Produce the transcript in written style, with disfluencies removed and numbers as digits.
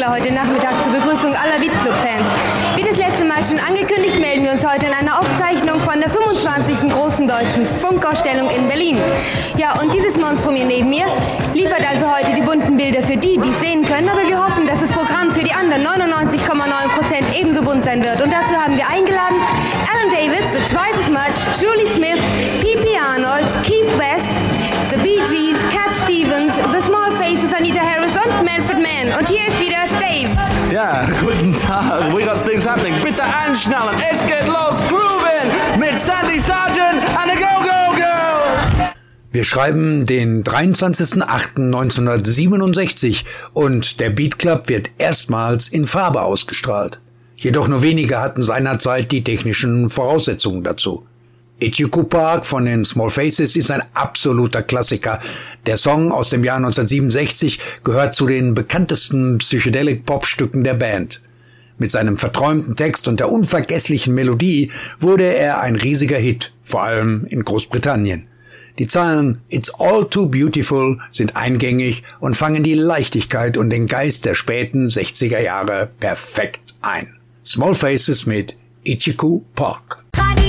Spieler heute Nachmittag zur Begrüßung aller Beatclub-Fans. Wie das letzte Mal schon angekündigt, melden wir uns heute in einer Aufzeichnung von der 25. Großen Deutschen Funkausstellung in Berlin. Ja, und dieses Monstrum hier neben mir liefert also heute die bunten Bilder für die, die es sehen können, aber wir hoffen, dass das Programm für die anderen 99,9% ebenso bunt sein wird. Und dazu haben wir eingeladen Alan David, The Twice as Much, Julie Smith, P.P. Arnold, Keith West, The Bee Gees, Cat Stevens, The Small Faces, Anita Harris und Manfred Mann. Und hier ist wieder Dave. Ja, guten Tag. We got things happening. Bitte anschnallen. Es geht los. Groovin' mit Sandy Sargent and the Go-Go Girl. Wir schreiben den 23.08.1967 und der Beat Club wird erstmals in Farbe ausgestrahlt. Jedoch nur wenige hatten seinerzeit die technischen Voraussetzungen dazu. Itchy-Coo Park von den Small Faces ist ein absoluter Klassiker. Der Song aus dem Jahr 1967 gehört zu den bekanntesten Psychedelic-Pop-Stücken der Band. Mit seinem verträumten Text und der unvergesslichen Melodie wurde er ein riesiger Hit, vor allem in Großbritannien. Die Zeilen "It's all too beautiful" sind eingängig und fangen die Leichtigkeit und den Geist der späten 60er Jahre perfekt ein. Small Faces mit Itchy-Coo Park.